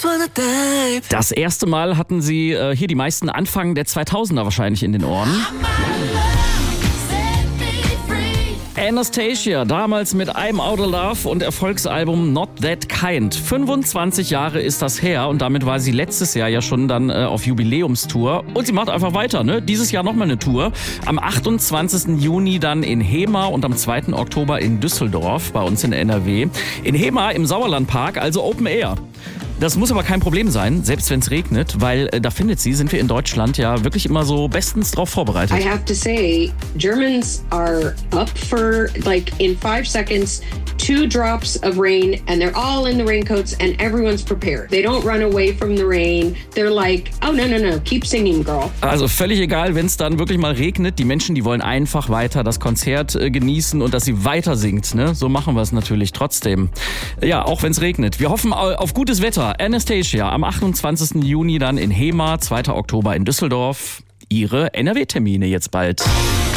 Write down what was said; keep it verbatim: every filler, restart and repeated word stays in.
Das erste Mal hatten sie äh, hier die meisten Anfang der zweitausender wahrscheinlich in den Ohren. Anastacia, damals mit I'm Outta Love und Erfolgsalbum Not That Kind. fünfundzwanzig Jahre ist das her und damit war sie letztes Jahr ja schon dann äh, auf Jubiläumstour. Und sie macht einfach weiter, ne? Dieses Jahr nochmal eine Tour. Am achtundzwanzigsten Juni dann in Hema und am zweiten Oktober in Düsseldorf, bei uns in N R W. In Hema im Sauerlandpark, also Open Air. Das muss aber kein Problem sein, selbst wenn es regnet, weil äh, da findet sie, sind wir in Deutschland ja wirklich immer so bestens drauf vorbereitet. I have to say, Germans are up for, like, in five seconds, two drops of rain and they're all in the raincoats and everyone's prepared. They don't run away from the rain. They're like, oh no, no, no, keep singing, girl. Also völlig egal, wenn es dann wirklich mal regnet. Die Menschen, die wollen einfach weiter das Konzert äh, genießen und dass sie weiter singt. Ne? So machen wir es natürlich trotzdem. Ja, auch wenn es regnet. Wir hoffen auf gutes Wetter. Anastacia am achtundzwanzigsten Juni dann in Hema, zweiten Oktober in Düsseldorf. Ihre N R W-Termine jetzt bald.